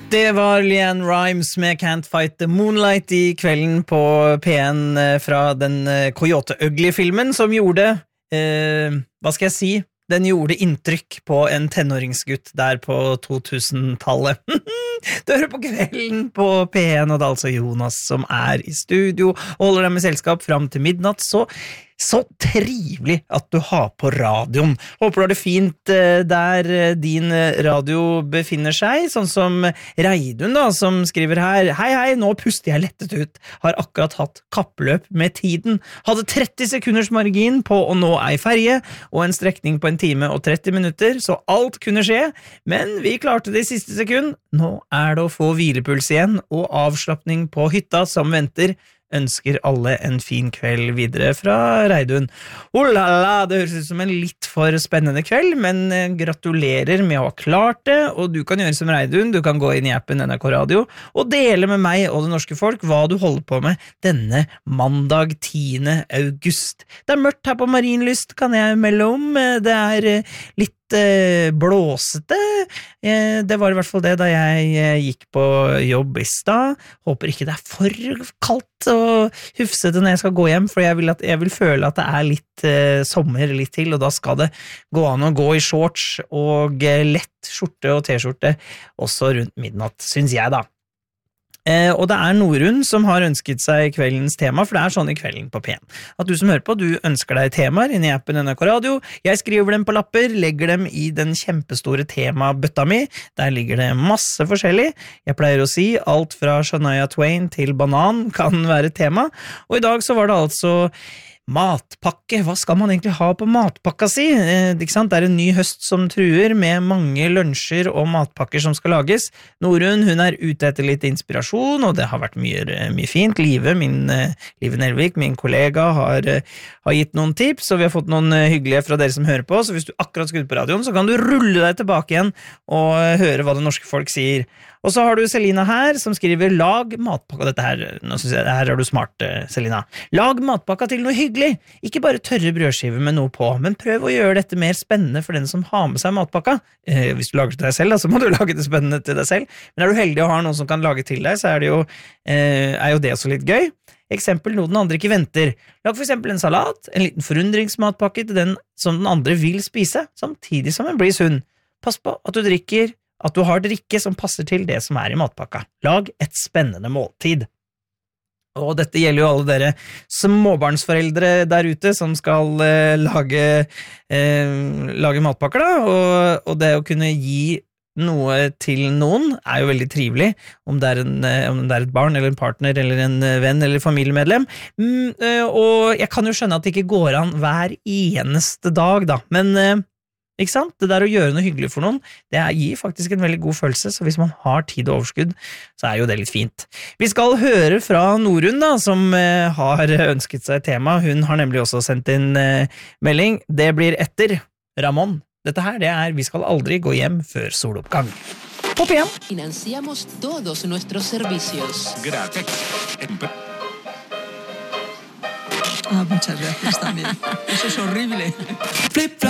Det var Leanne Rimes med Can't Fight the Moonlight I kvelden på P1 fra den Coyote Ugly-filmen som gjorde, hva skal jeg si, den gjorde inntrykk på en tenåringsgutt der på 2000-tallet. Du hører på kvelden på P1, og det er altså Jonas som I studio og holder deg med selskap fram til midnatt, så trivelig at du har på radioen. Håper du har det fint der din radio befinner seg, sånn som Reidun da, som skriver her, Hei, nå puster jeg lettet ut, har akkurat hatt kappløp med tiden, hadde 30 sekunders margin på å nå ei ferje, og en strekning på 1 time og 30 minutter, så alt kunne skje, men vi klarte det I siste sekund. Nå det å få hvilepuls igjen, og avslappning på hytta som venter, ønsker alle en fin kveld videre fra Reidun. Olala, det høres ut som en litt for spennende kveld, men gratulerer med å ha klart det, og du kan gjøre som Reidun, du kan gå inn I appen NRK Radio, og dele med meg og det norske folk hva du holder på med denne mandag 10. august. Det mørkt her på Marienlyst, kan jeg melde om, det litt blåsete. Det var I hvert fall det da jeg gikk på jobb I stad. Håper ikke det for kaldt og hufsete når jeg skal gå hjem, for jeg vil føle at det litt sommer litt til, og da skal det gå an å gå I shorts og lett skjorte og t-skjorte også rundt midnatt, synes jeg da. Og det Norun som har ønsket seg kveldens tema, for det sånn I kvelden på P1. At du som hører på, du ønsker deg temaer inne I appen NRK Radio. Jeg skriver dem på lapper, legger dem I den kjempestore temabøtta mi. Der ligger det masse forskjellig. Jeg pleier å si alt fra Shania Twain til banan kan være tema. Og I dag så var det altså matpakke, hva skal man egentlig ha på matpakka si? Ikke sant? Det en ny høst som truer med mange lunsjer og matpakker som skal lages. Norun, hun ute etter litt inspirasjon, og det har vært mye fint. Live Nelvik, min kollega, har gitt noen tips, og vi har fått noen hyggelige fra dere som hører på, så hvis du akkurat skal ut på radioen, så kan du rulle deg tilbake igjen og høre hva det norske folk sier. Og så har du Selina her, som skriver lag matpakka, dette her, nå synes jeg, her du smart, Selina. Lag matpakka til noe hyggelig, ikke bare tørre brødskiver med noe på, men prøv å gjøre dette mer spennende for den som har med seg matpakka. Hvis du lager til deg selv, så må du lage det spennende til deg selv, men du heldig å ha noen som kan lage til deg, så det jo det også litt gøy. Eksempel noe den andre ikke venter. Lag for eksempel en salat, en liten forundringsmatpakke til den som den andre vil spise, samtidig som den blir sunn. Pass på at du har drikke som passer til det som I matpakka. Lag et spennende måltid. Og dette gjelder jo alle dere småbarnsforeldre der ute som skal lage matpakker da, og det å kunne gi noe til noen jo veldig trivelig, om det et barn eller en partner eller en venn eller familiemedlem, og jeg kan jo skjønne at det ikke går an hver eneste dag da, men ikke sant? Det der å gjøre noe hyggelig for noen, det gir faktisk en veldig god følelse, så hvis man har tid og overskudd, så jo det litt fint. Vi skal høre fra Norun da, som har ønsket seg tema. Hun har nemlig også sendt inn melding. Det blir etter Ramón. Dette her, det Vi skal aldri gå hjem før soloppgang. På P1. Financiamos todos nuestros servicios. Gracias. Muchas gracias también. Eso es horrible.